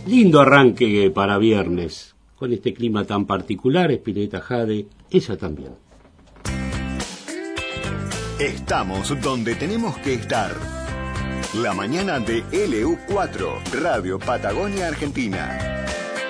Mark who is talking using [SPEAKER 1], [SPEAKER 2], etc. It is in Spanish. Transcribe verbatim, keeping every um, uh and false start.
[SPEAKER 1] Lindo arranque para viernes, con este clima tan particular, Spinetta Jade, ella también.
[SPEAKER 2] Estamos donde tenemos que estar. La mañana de L U cuatro, Radio Patagonia Argentina.